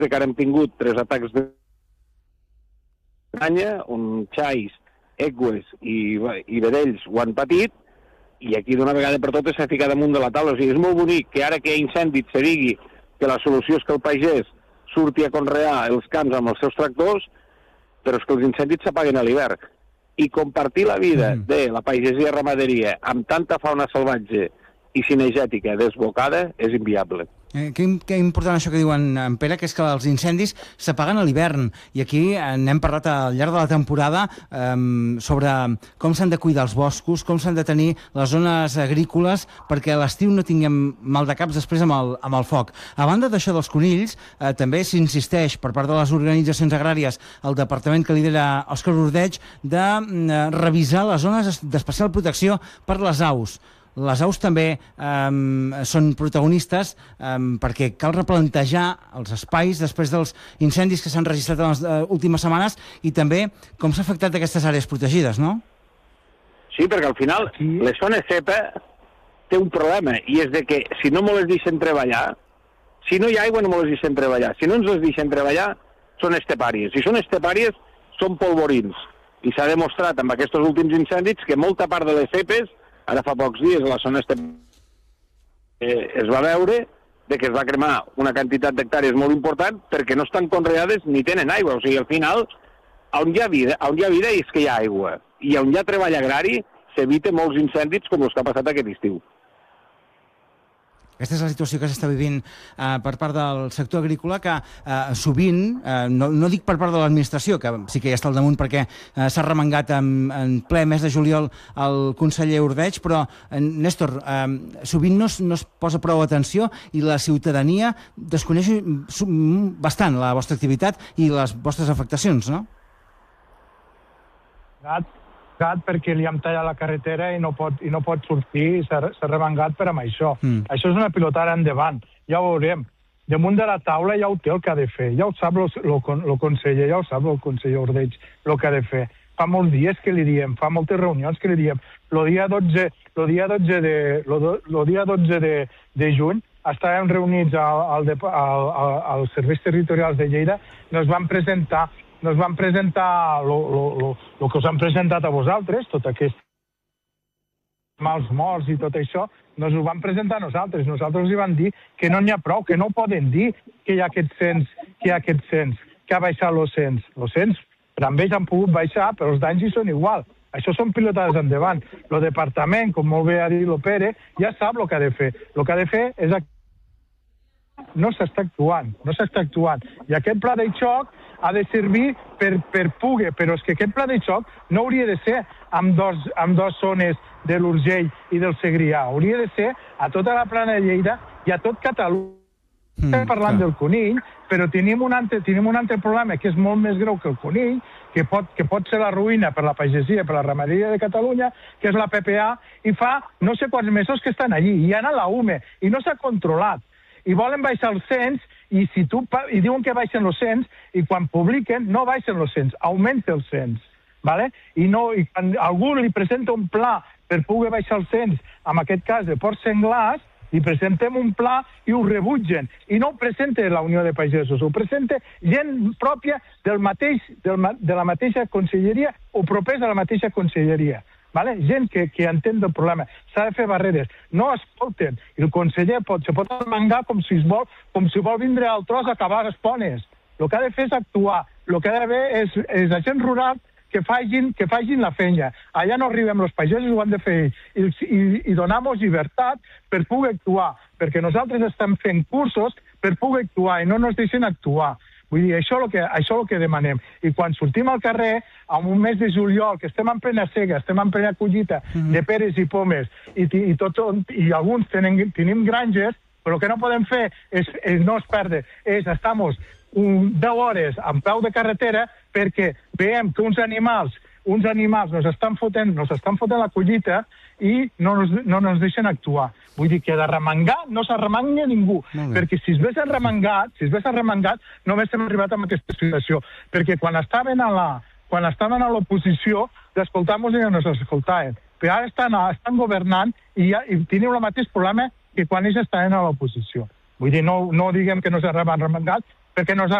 que ara hem tingut 3 atacs de canya, on xais, egües i vedells ho han patit, i aquí d'una vegada per totes s'ha ficat damunt de la taula. O sigui, és molt bonic que ara que hi ha incendis se digui que la solució és que el pagès surti a conrear els camps amb els seus tractors, però és que els incendis s'apaguen a l'hivern. I compartir la vida de la pagesia i ramaderia amb tanta fauna salvatge i cinegètica desbocada és inviable. Que important això que diuen en Pere, que és que els incendis s'apaguen a l'hivern, i aquí n'hem parlat al llarg de la temporada sobre com s'han de cuidar els boscos, com s'han de tenir les zones agrícoles perquè a l'estiu no tinguem mal de caps després amb el foc. A banda d'això dels conills, també s'insisteix per part de les organitzacions agràries, el departament que lidera Òscar Ordeig, de revisar les zones d'especial protecció per les aus. Les aus també són protagonistes perquè cal replantejar els espais després dels incendis que s'han registrat en les últimes setmanes, i també com s'ha afectat aquestes àrees protegides, no? Sí, perquè al final les zones cepa té un problema, i és de que si no me les deixen treballar, si no hi ha aigua no me les deixen treballar, si no ens les deixen treballar són estepàries, si són estepàries són polvorins, i s'ha demostrat amb aquests últims incendis que molta part de les cepes, ara fa pocs dies a la zona es va veure que es va cremar una quantitat d'hectàrees molt important perquè no estan conreades ni tenen aigua. O sigui, al final, on hi ha vida és que hi ha aigua. I on hi ha treball agrari s'evita molts incendis com els que ha passat aquest estiu. Aquesta és la situació que s'està vivint per part del sector agrícola, que sovint, no dic per part de l'administració, que sí que ja està al damunt perquè s'ha remengat en ple mes de juliol el conseller Ordeig, però, Néstor, sovint no es posa prou atenció i la ciutadania desconeix bastant la vostra activitat i les vostres afectacions, no? Perquè li hem tallat la carretera i no pot sortir, i s'ha remengat per amb això. Això és una pilotada endavant, ja ho veurem. Damunt de la taula ja ho té el que ha de fer, ja ho sap el conseller, ja ho sap el conseller Ordeig el que ha de fer. Fa molts dies que li diem, fa moltes reunions que li diem. El dia 12 de juny estàvem reunits als serveis territorials de Lleida, nos van presentar el que us han presentat a vosaltres, tot aquest mals morts i tot això, nos ho van presentar a nosaltres. Nosaltres els vam dir que no n'hi ha prou, que no poden dir que hi ha aquest cens, que ha baixat el cens. El cens, per amb ells han pogut baixar, però els danys hi són igual. Això són pilotades endavant. El departament, com molt bé ha dit el Pere, ja sap el que ha de fer. El que ha de fer és... No s'està actuant. I aquest pla de xoc ha de servir per poder, però és que aquest pla de xoc no hauria de ser amb dos zones de l'Urgell i del Segrià, hauria de ser a tota la plana de Lleida i a tot Catalunya. Estem parlant del conill, però tenim un altre problema que és molt més greu que el conill, que pot ser la ruïna per la pagesia, per la ramaderia de Catalunya, que és la PPA, i fa no sé quants mesos que estan allí, i han a la UME, i no s'ha controlat. I volen baixar el cens, i diuen que baixen els cens, i quan publiquen no baixen els cens, augmenta el cens. I quan algú li presenta un pla per poder baixar el cens, en aquest cas de porcs senglars, li presentem un pla i ho rebutgen. I no ho presenta la Unió de Pagesos, ho presenta gent pròpia de la mateixa conselleria o propers a la mateixa conselleria. Gent que entén del problema. S'ha de fer barreres. No escolten. I el conseller se pot arremangar com si vol vindre al tros a acabar les pones. El que ha de fer és actuar. El que ha d'haver és agents rurals que facin la feina. Allà no arribem els pagesos, ho han de fer ells. I donar-nos llibertat per poder actuar. Perquè nosaltres estem fent cursos per poder actuar i no ens deixen actuar. Vull dir, això és el que demanem. I quan sortim al carrer, en un mes de juliol, que estem en plena sega, estem en plena collita de peres i pomes, i alguns tenim granges, però el que no podem fer és no es perdre, és estar 10 hores en peu de carretera perquè veiem que uns animals nos estan fotent la collita i no ens deixen actuar. Vull dir que de remengar no s'arremanga ningú, perquè si es ves arremangat, només hem arribat a aquesta situació. Perquè quan estaven a l'oposició, d'escoltar-nos i no ens escoltaven. Però ara estan governant i tenen el mateix problema que quan ells estaven a l'oposició. Vull dir, no diguem que no s'ha arremangat, perquè nosaltres